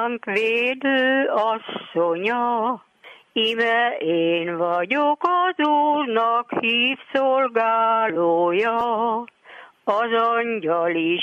Védő asszonya, íme én vagyok az Úrnak hív szolgálója, az angyal is